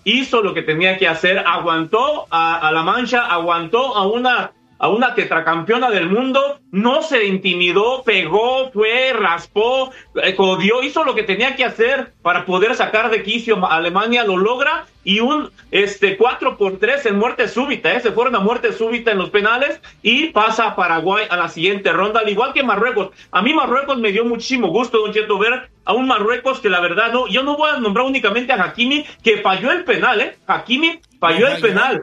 hizo lo que tenía que hacer, aguantó a la Mancha, aguantó a una tetracampeona del mundo, no se intimidó, pegó, fue, raspó, codió, hizo lo que tenía que hacer para poder sacar de quicio a Alemania, lo logra, y un 4-3 en muerte súbita, se fueron a muerte súbita en los penales, y pasa a Paraguay a la siguiente ronda, al igual que Marruecos. A mí Marruecos me dio muchísimo gusto, Don Cheto, ver a un Marruecos que la verdad yo no voy a nombrar únicamente a Hakimi, que falló el penal, Hakimi falló el penal.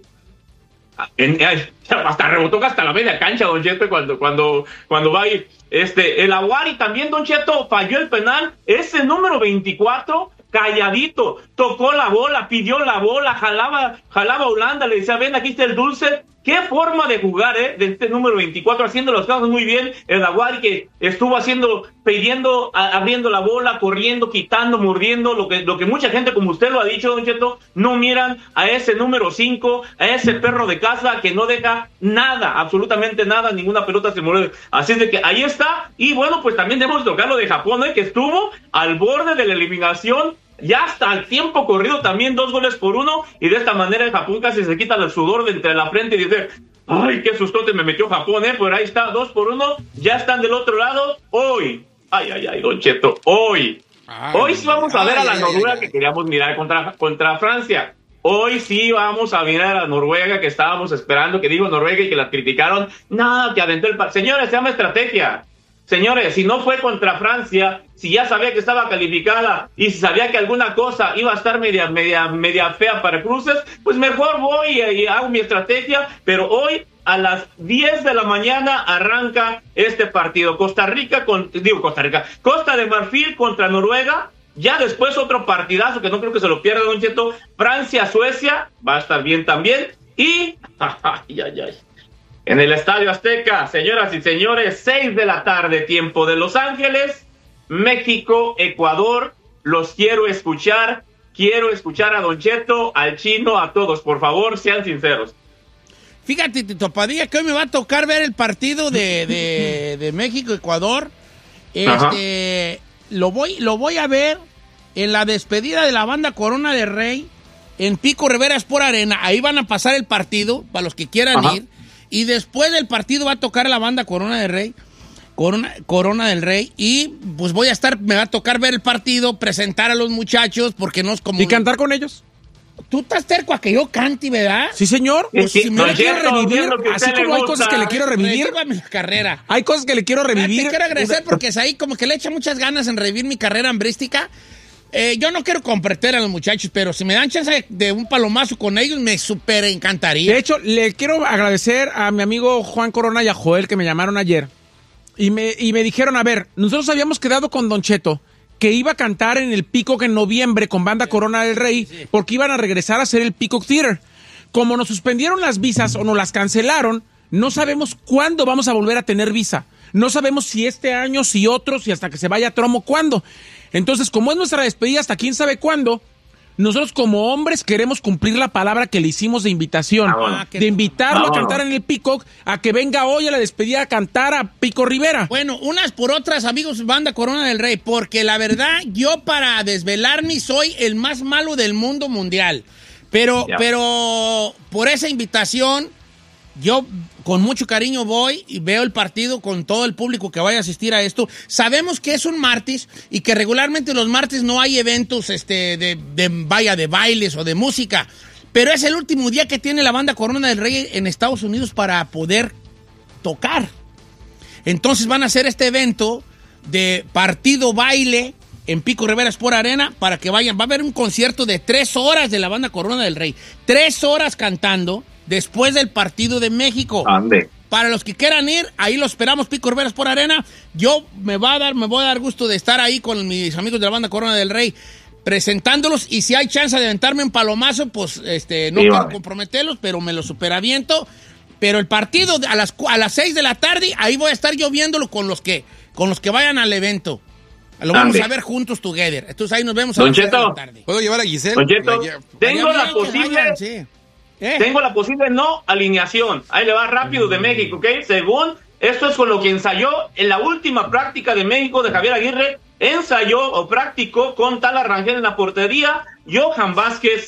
Hasta rebotó hasta la media cancha, Don Cheto, cuando va a ir. El Aouari también, Don Cheto, falló el penal. Ese número 24, calladito, tocó la bola, pidió la bola, jalaba a Holanda, le decía, ven, aquí está el dulce. Qué forma de jugar, de este número 24, haciendo las cosas muy bien. El Aouari que estuvo pidiendo, abriendo la bola, corriendo, quitando, mordiendo, lo que mucha gente, como usted lo ha dicho, Don Cheto, no miran a ese número 5, a ese perro de casa que no deja nada, absolutamente nada, ninguna pelota se mueve. Así es de que ahí está. Y bueno, pues también debemos tocar lo de Japón, que estuvo al borde de la eliminación. Ya hasta el tiempo corrido también 2-1, y de esta manera el Japón casi se quita el sudor de entre la frente y dice, ay, qué sustote me metió Japón, pero ahí está, 2-1, ya están del otro lado. Hoy, Don Cheto, hoy sí vamos a ver a la Noruega que queríamos mirar contra Francia. Hoy sí vamos a mirar a la Noruega que estábamos esperando, que digo Noruega y que la criticaron, nada, que aventó el señores, se llama estrategia. Señores, si no fue contra Francia, si ya sabía que estaba calificada y si sabía que alguna cosa iba a estar media fea para cruces, pues mejor voy y hago mi estrategia. Pero hoy a las 10 de la mañana arranca este partido. Costa de Marfil contra Noruega. Ya después otro partidazo que no creo que se lo pierda, Don Cheto. Francia-Suecia, va a estar bien también. Y en el Estadio Azteca, señoras y señores, 6 de la tarde, tiempo de Los Ángeles, México, Ecuador. Los quiero escuchar a Don Cheto, al Chino, a todos, por favor, sean sinceros. Fíjate, Tito Padilla, que hoy me va a tocar ver el partido de México, Ecuador. Lo voy a ver en la despedida de la banda Corona del Rey, en Pico Rivera Sport Arena. Ahí van a pasar el partido, para los que quieran ir. Y después del partido va a tocar la banda Corona del Rey. Corona del Rey. Y pues me va a tocar ver el partido, presentar a los muchachos, porque no es como... ¿Y cantar con ellos? Tú estás terco a que yo cante, ¿verdad? Sí, señor. Pues si me quiero revivir, así como hay cosas que le quiero revivir. Mi carrera. Hay cosas que le quiero revivir. Te quiero agradecer porque es ahí como que le echa muchas ganas en revivir mi carrera hambrística. Yo no quiero competir a los muchachos, pero si me dan chance de un palomazo con ellos, me súper encantaría. De hecho, le quiero agradecer a mi amigo Juan Corona y a Joel que me llamaron ayer y me dijeron, a ver, nosotros habíamos quedado con Don Cheto que iba a cantar en el Peacock en noviembre con banda Corona del Rey, porque iban a regresar a hacer el Peacock Theater. Como nos suspendieron las visas o nos las cancelaron, no sabemos cuándo vamos a volver a tener visa. No sabemos si este año, si otro, si hasta que se vaya Tromo, cuándo. Entonces, como es nuestra despedida hasta quién sabe cuándo, nosotros como hombres queremos cumplir la palabra que le hicimos de invitación, de invitarlo a cantar en el Peacock, a que venga hoy a la despedida a cantar a Pico Rivera. Bueno, unas por otras, amigos, banda Corona del Rey, porque la verdad, yo para desvelarme soy el más malo del mundo mundial. Pero por esa invitación, yo con mucho cariño voy y veo el partido con todo el público que vaya a asistir a esto. Sabemos que es un martes y que regularmente los martes no hay eventos de bailes o de música, pero es el último día que tiene la banda Corona del Rey en Estados Unidos para poder tocar. Entonces van a hacer este evento de partido baile en Pico Rivera Sport Arena para que vayan. Va a haber un concierto de 3 horas de la banda Corona del Rey. 3 horas cantando después del partido de México. Ande. Para los que quieran ir, ahí lo esperamos, Pico Rivera Sport Arena. Yo me voy a dar gusto de estar ahí con mis amigos de la banda Corona del Rey presentándolos, y si hay chance de aventarme un palomazo, pues no quiero comprometerlos, pero me lo superaviento. Pero el partido a las 6 de la tarde, ahí voy a estar yo viéndolo con los que vayan al evento. Lo vamos a ver juntos, together. Entonces ahí nos vemos a las 6 de la tarde. ¿Puedo llevar a Giselle? Don Cheto, tengo la posible no alineación. Ahí le va rápido de México, ¿ok? Según, esto es con lo que ensayó en la última práctica de México de Javier Aguirre. Ensayó o practicó con Tala Rangel en la portería, Johan Vázquez,